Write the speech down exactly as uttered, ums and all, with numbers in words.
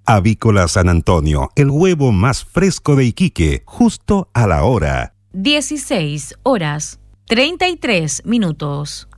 Avícola San Antonio, el huevo más fresco de Iquique, justo a la hora. dieciséis horas, treinta y tres minutos.